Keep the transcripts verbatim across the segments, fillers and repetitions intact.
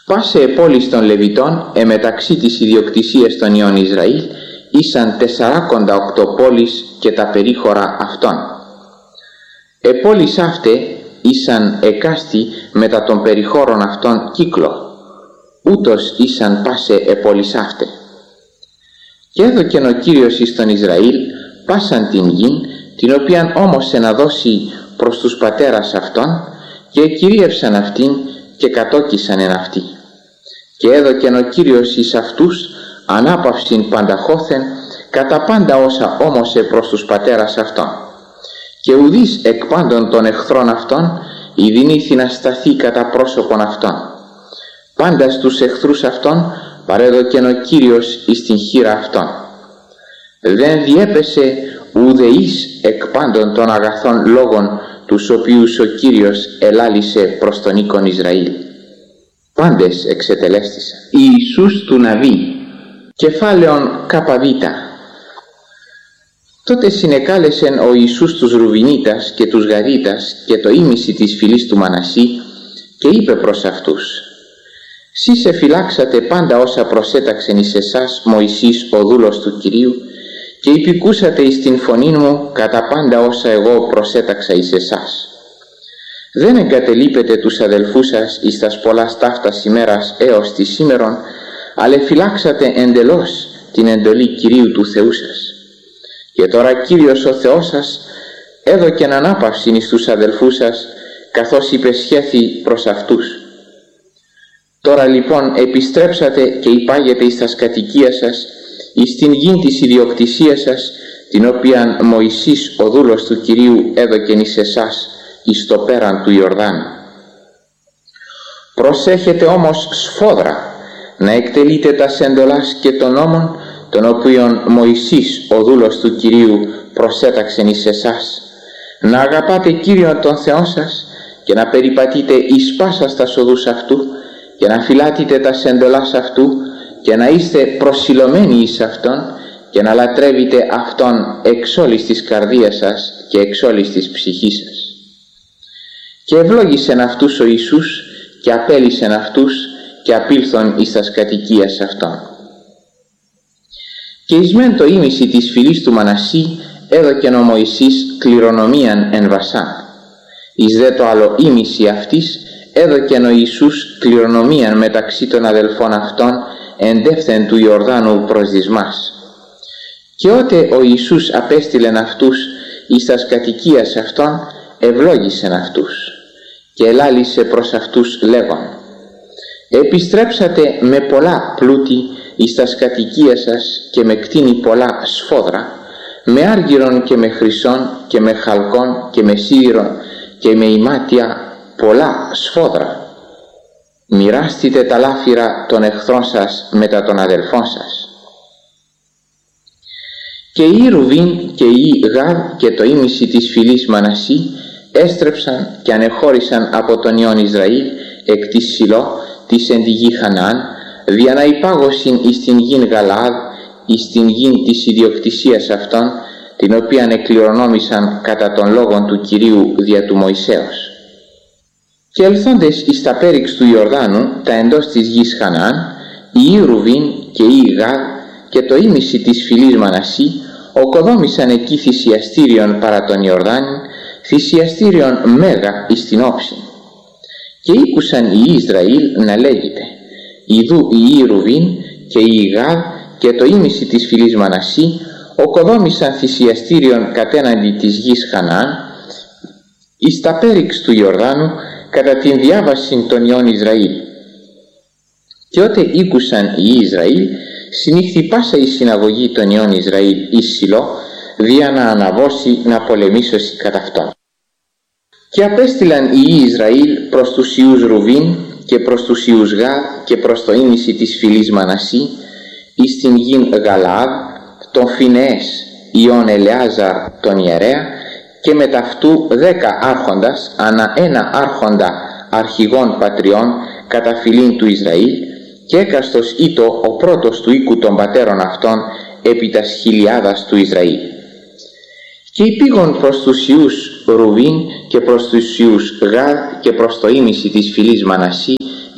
Πάσε πόλεις των Λεβιτών εμεταξύ της ιδιοκτησίας των ιών Ισραήλ ήσαν τεσσαράκοντα οκτώ πόλεις και τα περίχωρα αυτών. Επόλεις αύτε ήσαν εκάστη μετά των περιχώρων αυτών κύκλο, ούτως ήσαν πάσε επόλεις αύτε. Και έδωκεν ο Κύριος εις τον Ισραήλ πάσαν την γην, την οποίαν όμως να δώσει προς τους πατέρας αυτών, και εκυρίευσαν αυτήν και κατόκισαν εν αυτή. Και έδωκεν ο Κύριος εις αυτούς ανάπαυσιν πανταχώθεν κατά πάντα όσα όμωσε προς τους πατέρας αυτών. Και ουδείς εκ πάντων των εχθρών αυτών ειδηνήθη να σταθεί κατά πρόσωπον αυτών. Πάντα στους εχθρούς αυτών παρέδωκεν ο Κύριος εις την χείρα αυτών. Δεν διέπεσε ουδεής εκ πάντων των αγαθών λόγων τους οποίους ο Κύριος ελάλησε προς τον οίκον Ισραήλ. Πάντες εξετελέστησαν. Ιησούς του Ναβί, κεφάλαιον καπαβήτα. Τότε συνεκάλεσεν ο Ιησούς τους Ρουβινίτας και τους Γαδίτας και το ήμιση της φυλής του Μανασί και είπε προς αυτούς: «Σεις εφυλάξατε πάντα όσα προσέταξεν εις εσάς Μωυσής ο δούλος του Κυρίου και υπηκούσατε εις την φωνήν μου κατά πάντα όσα εγώ προσέταξα εις εσάς. Δεν εγκατελείπετε τους αδελφούς σας εις τας πολλάς ταύτας ημέρας έως τη σήμερον, αλλά εφυλάξατε εντελώς την εντολή Κυρίου του Θεού σας. Και τώρα Κύριος ο Θεός σας έδωκεν ανάπαυσιν εις τους αδελφούς σας, καθώς υπεσχέθη προς αυτούς. Τώρα λοιπόν επιστρέψατε και υπάγετε εις τας κατοικία σας, εις την γην της ιδιοκτησίας σας, την οποίαν Μωυσής ο δούλος του Κυρίου έδωκεν εις εσάς εις το πέραν του Ιορδάνου. Προσέχετε όμως σφόδρα να εκτελείτε τας εντολάς και των νόμων, τον οποίον Μωυσής ο δούλος του Κυρίου προσέταξεν εις εσάς, να αγαπάτε Κύριον τον Θεόν σας και να περιπατείτε εις πάσας τας οδούς αυτού και να φυλάτετε τας εντολάς αυτού και να είστε προσιλωμένοι εις αυτόν και να λατρεύετε αυτόν εξ όλης της καρδίας σας και εξ όλης της ψυχής σας». Και ευλόγησεν αυτούς ο Ιησούς και απέλυσεν αυτούς και απήλθον εις τας κατοικίας αυτών. Και εις μεν το ήμιση της φυλής του Μανασί έδωκεν ο Μωυσής κληρονομίαν εν Βασάν. Εις δε το άλλο ήμιση αυτής έδωκεν ο Ιησούς κληρονομίαν μεταξύ των αδελφών αυτών εντεύθεν του Ιορδάνου προς δυσμάς. Και ότε ο Ιησούς απέστειλεν αυτούς εις τας κατοικίας αυτών, ευλόγησεν αυτούς και ελάλησε προς αυτούς λέγον: «Επιστρέψατε με πολλά πλούτη εις τας κατοικίας σας και με κτίνη πολλά σφόδρα, με άργυρον και με χρυσόν και με χαλκόν και με σίδηρον και με ημάτια πολλά σφόδρα. Μοιράστητε τα λάφυρα των εχθρών σας μετά των αδελφών σας». Και οι Ρουβίν και οι Γαδ και το ήμιση της φυλής Μανασί έστρεψαν και ανεχώρησαν από τον ιόν Ισραήλ εκ της Σιλώ της εν τη γη Χαναάν, δια να υπάγωσιν εις την γην Γαλαάδ, εις την γην της ιδιοκτησίας αυτών, την οποίαν εκληρονόμησαν κατά των λόγων του Κυρίου δια του Μωυσέως. Και ελθόντες εις τα πέριξ του Ιορδάνου, τα εντός της γης Χαναάν, οι Ρουβίν και οι Γαδ και το ήμιση της φυλής Μανασί οκοδόμησαν εκεί θυσιαστήριον παρά τον Ιορδάνη, θυσιαστήριον μέγα εις την όψη. Και ήκουσαν οι Ισραήλ να λέγεται: «Ιδού οι Ρουβίν και οι Γαδ και το ήμιση της φυλής Μανασί οκοδόμησαν θυσιαστήριον κατέναντι της γης Χαναάν, εις τα πέριξ του Ιορδάνου, κατά την διάβαση των ιών Ισραήλ». Και ότε ήκουσαν οι Ισραήλ, συνήχθη πάσα η συναγωγή των ιών Ισραήλ εις Σιλώ, δια να αναβώσει να πολεμήσωση κατά αυτόν. Και απέστειλαν οι Ισραήλ προς τους ιούς Ρουβίν και προς τους ιούς Γαδ και προς το ήμιση της φυλής Μανασί εις την γην Γαλαάδ, τον Φινεές ιών Ελεάζαρ τον ιερέα, και με ταυτού δέκα άρχοντας ανά ένα άρχοντα αρχηγών πατριών κατά φυλήν του Ισραήλ, και έκαστος ήτο ο πρώτος του οίκου των πατέρων αυτών επί τας χιλιάδας του Ισραήλ. Και υπήγον προς τους ιούς Ρουβίν και προς τους ιούς Γαδ και προς το ήμιση της φυλής Μανασί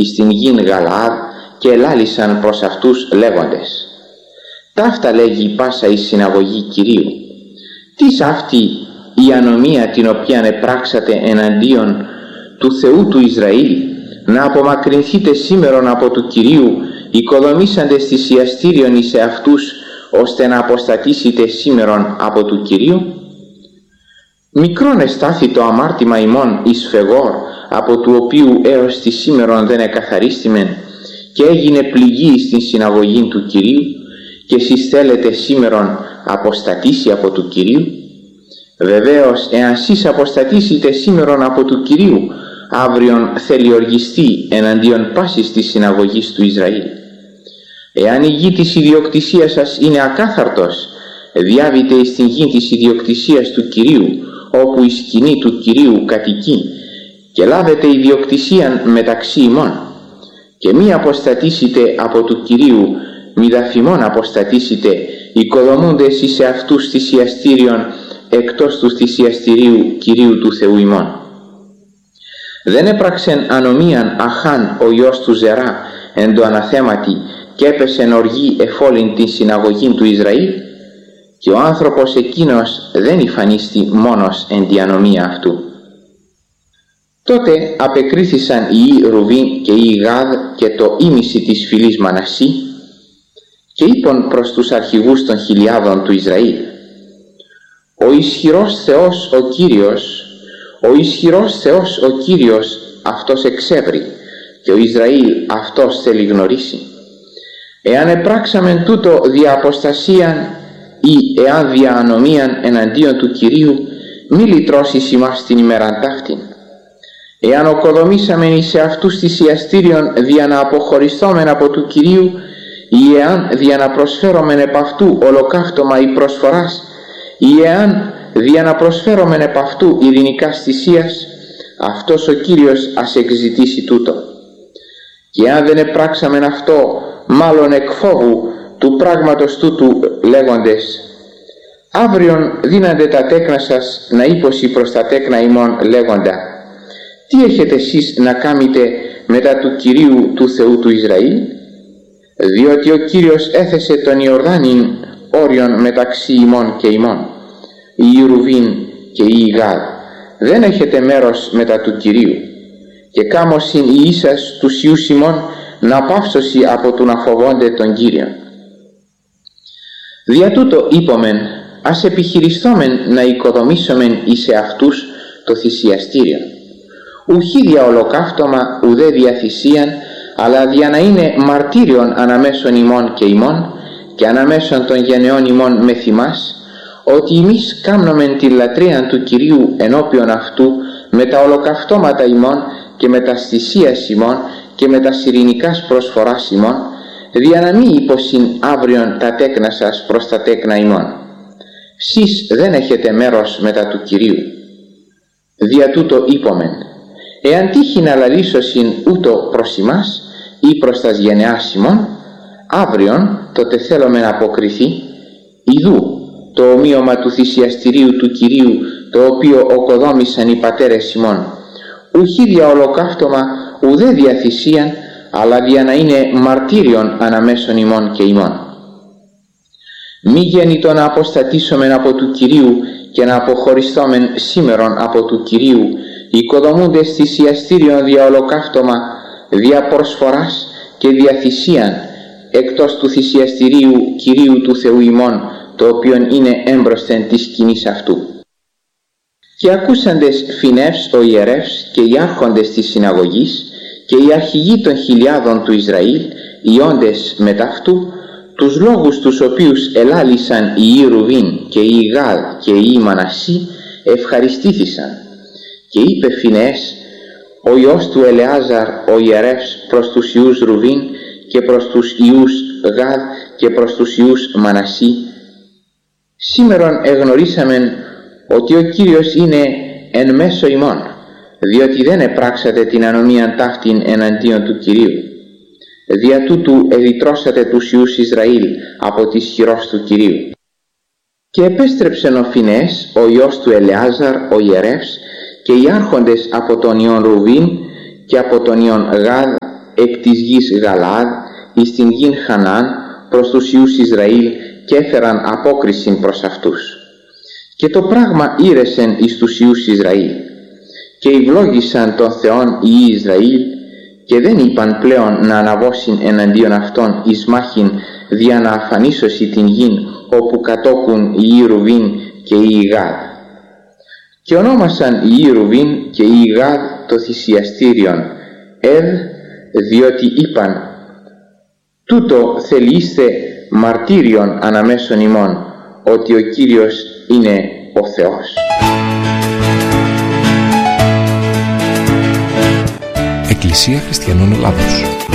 εις την γην Γαλαάδ και ελάλησαν προς αυτούς λέγοντες: «Ταύτα λέγει πάσα η συναγωγή Κυρίου. Τίς αυτή η ανομία την οποία επράξατε εναντίον του Θεού του Ισραήλ, να απομακρυνθείτε σήμερον από του Κυρίου, οικοδομήσαντες θυσιαστήριον εις εαυτούς, ώστε να αποστατήσετε σήμερον από του Κυρίου? Μικρόν εστάθη το αμάρτημα ημών εις φεγόρ, από του οποίου έως τη σήμερον δεν εκαθαρίστημεν, και έγινε πληγή στην συναγωγή του Κυρίου, και εσείς θέλετε σήμερον αποστατήσει από του Κυρίου? Βεβαίως, εάν σεις αποστατήσετε σήμερον από του Κυρίου, αύριον θελιοργιστεί εναντίον πάσης της συναγωγής του Ισραήλ. Εάν η γη της ιδιοκτησίας σας είναι ακάθαρτος, διάβητε εις την γη της ιδιοκτησίας του Κυρίου, όπου η σκηνή του Κυρίου κατοικεί, και λάβετε ιδιοκτησίαν μεταξύ ημών. Και μη αποστατήσετε από του Κυρίου, μη δαφημών αποστατήσετε, οικοδομούντες εις εαυτούς θυσιαστήριον εκτός του θυσιαστηρίου Κυρίου του Θεού ημών. Δεν έπραξεν ανομίαν Αχάν ο ιός του Ζερά εν το αναθέματι, και έπεσεν οργή εφόλην την συναγωγή του Ισραήλ, και ο άνθρωπος εκείνος δεν υφανίστη μόνος εν τη ανομία αυτού. Τότε απεκρίθησαν οι Ρουβήν και οι Γάδ και το ήμιση της φυλής Μανασσή, και είπαν προς τους αρχηγούς των χιλιάδων του Ισραήλ: «Ο ισχυρός Θεός ο Κύριος, ο ισχυρός Θεός ο Κύριος αυτός εξεύρει, και ο Ισραήλ αυτός θέλει γνωρίσει. Εάν επράξαμεν τούτο δια αποστασίαν ή εάν δια ανομίαν εναντίον του Κυρίου, μη λυτρώσεις ημάς την ημέραν ταύτην. Εάν οκοδομήσαμεν εις αυτούς θυσιαστήριον δια να αποχωριστόμεν από του Κυρίου, ή εάν δια να προσφέρομεν επ' αυτού ολοκαύτωμα ή προσφοράς, ή εάν δια να προσφέρομεν επ' αυτού ειρηνικάς θυσίας, αυτός ο Κύριος ας εξητήσει τούτο. Και αν δεν επράξαμεν αυτό, μάλλον εκ φόβου του πράγματος τούτου λέγοντες, αύριον δίναντε τα τέκνα σας να ύποσει προς τα τέκνα ημών λέγοντα, τι έχετε εσείς να κάμετε μετά του Κυρίου του Θεού του Ισραήλ? Διότι ο Κύριος έθεσε τον Ιορδάνην όριον μεταξύ ημών και ημών. Οι Ρουβήν και οι Γάδ, δεν έχετε μέρος μετά του Κυρίου, και κάμωσιν οι ίσας τους ιούς ημών να πάυσωσι από του να φοβόνται τον Κύριον. Δια τούτο είπομεν, ας επιχειριστόμεν να οικοδομήσομεν εις εαυτούς το θυσιαστήριο, ουχή δια ολοκαύτωμα ουδέ δια θυσίαν, αλλά δια να είναι μαρτύριον αναμέσων ημών και ημών, και αναμέσων των γενεών ημών με θυμάς, ότι εμείς κάμνομεν τη λατρεία του Κυρίου ενώπιον αυτού με τα ολοκαυτώματα ημών και με τα θυσίας ημών και με τα ειρηνικάς προσφοράς ημών, δια να μην υποσύν αύριον τα τέκνα σας προς τα τέκνα ημών. Σεις δεν έχετε μέρος μετά του Κυρίου. Δια τούτο είπομεν, εάν τύχει να λαλήσωσιν ούτω προς ημάς ή προς τας γενεάς ημών, αύριον τότε θέλουμε να αποκριθεί, ιδού το ομοίωμα του θυσιαστηρίου του Κυρίου, το οποίο οκοδόμησαν οι πατέρες ημών, ουχή δια ολοκαύτωμα ουδέ δια θυσίαν, αλλά δια να είναι μαρτύριον αναμέσων ημών και ημών. Μη γέννητο να αποστατήσομεν από του Κυρίου και να αποχωριστόμεν σήμερον από του Κυρίου, οικοδομούντες θυσιαστήριον δια ολοκαύτωμα, δια προσφοράς και δια θυσίαν, εκτός του θυσιαστηρίου Κυρίου του Θεού ημών, το οποίον είναι έμπροσθεν της σκηνής αυτού. Και ακούσαντες Φινεύς ο ιερεύς και οι άρχοντες της συναγωγής και οι αρχηγοί των χιλιάδων του Ισραήλ, οι όντες μετά αυτού, τους λόγους τους οποίους ελάλησαν οι Ρουβήν και οι Γάδ και οι Μανασσή, ευχαριστήθησαν. Και είπε Φινεές ο ιός του Ελεάζαρ ο ιερεύς προς τους ιούς Ρουβήν και προς τους ιούς Γάδ και προς τους ιούς Μανασσή, σήμερον εγνωρίσαμεν ότι ο Κύριος είναι εν μέσω ημών, διότι δεν επράξατε την ανομίαν ταύτην εναντίον του Κυρίου. Δια τούτου εδιτρώσατε τους ιούς Ισραήλ από της χειρός του Κυρίου. Και επέστρεψεν ο Φινεές ο ιός του Ελεάζαρ ο ιερεύς και οι άρχοντες από τον ιόν Ρουβήν και από τον ιόν Γάδ εκ της γης Γαλάδ εις την γην Χανάν προς τους Υιούς Ισραήλ και έφεραν απόκρισιν προς αυτούς. Και το πράγμα ήρεσεν εις τους Υιούς Ισραήλ και ευλόγησαν τον Θεόν οι Υιοί Ισραήλ και δεν είπαν πλέον να αναβώσουν εναντίον αυτών εις μάχην δια να αφανίσωση την γην όπου κατόκουν οι Υιοί Ρουβήν και οι Υιοί Γάδ. Και ονόμασαν οι Υιοί Ρουβήν και οι Υιοί Γάδ το θυσιαστήριον Εδ, διότι είπαν «Τούτο θελείστε μαρτύριον αναμέσων ημών ότι ο Κύριος είναι ο Θεός». Εκκλησία Χριστιανών Ελλάδος.